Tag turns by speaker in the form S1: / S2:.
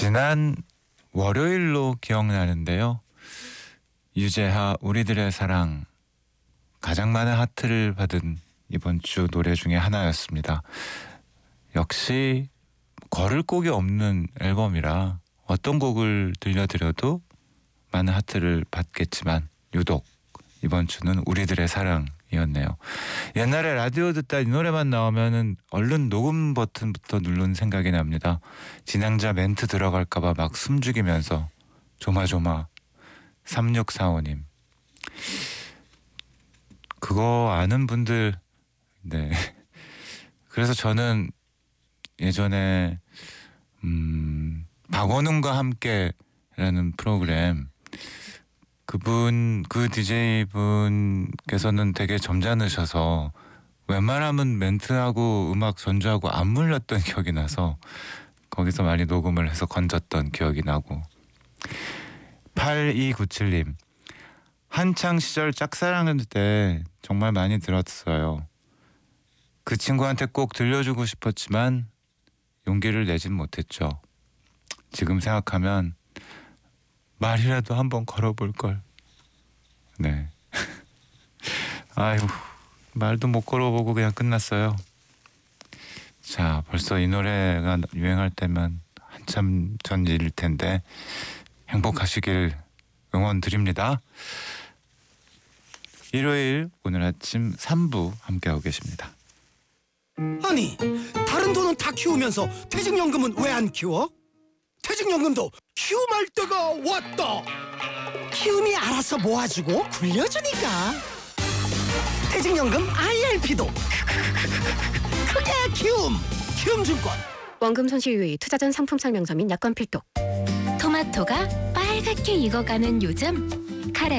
S1: 지난 월요일로 기억나는데요. 유재하 우리들의 사랑 가장 많은 하트를 받은 이번 주 노래 중에 하나였습니다. 역시 걸을 곡이 없는 앨범이라 어떤 곡을 들려드려도 많은 하트를 받겠지만 유독 이번 주는 우리들의 사랑이었네요. 옛날에 라디오 듣다 이 노래만 나오면은 얼른 녹음 버튼부터 누르는 생각이 납니다. 진행자 멘트 들어갈까봐 막 숨죽이면서 조마조마. 3645님 그거 아는 분들. 네. 그래서 저는 예전에 박원웅과 함께라는 프로그램, 그 DJ 분께서는 되게 점잖으셔서 웬만하면 멘트하고 음악 전주하고 안 물렸던 기억이 나서 거기서 많이 녹음을 해서 건졌던 기억이 나고. 8297님 한창 시절 짝사랑할 때 정말 많이 들었어요. 그 친구한테 꼭 들려주고 싶었지만 용기를 내진 못했죠. 지금 생각하면 말이라도 한번 걸어볼 걸. 네. 아이고, 말도 못 걸어보고 그냥 끝났어요. 자, 벌써 이 노래가 유행할 때면 한참 전 일일 텐데 행복하시길 응원 드립니다. 일요일 오늘 아침 3부 함께하고 계십니다.
S2: 아니, 다른 돈은 다 키우면서 퇴직연금은 왜 안 키워? 퇴직연금도 키움할 때가 왔다. 키움이 알아서 모아주고 굴려주니까. 퇴직연금 IRP도 크게 키움증권.
S3: 원금 손실 유의, 투자 전 상품 설명서 및 약관 필독.
S4: 토마토가 빨갛게 익어가는 요즘,